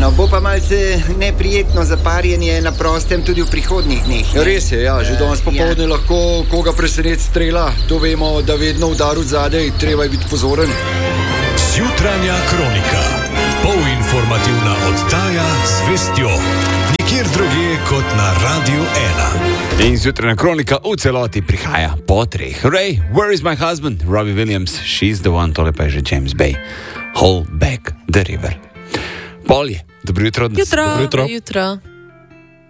No, bo pa malce neprijetno zaparjenje na prostem tudi v prihodnjih dneh. Res je, ja, že danes popoldne lahko koga preseneti strela. To vemo, da vedno udar od zadaj, treba je biti pozoren. Jutranja kronika. Polinformativna oddaja z vestjo. Nikjer drugje kot na Radio 1. In jutranja kronika v celoti prihaja po 3. Ray, where is my husband? Robbie Williams, she's the one, tole pa je že James Bay. Hold back the river. Polje, dobro jutro od nas. Jutro.